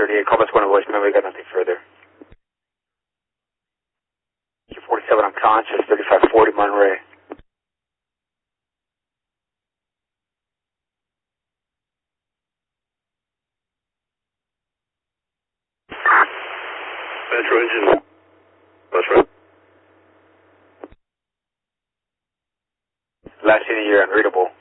38, call us going to voicemail, we got nothing further. 47 unconscious, 3540 Monterey. Metro engine, that's right. Last seen a year, unreadable.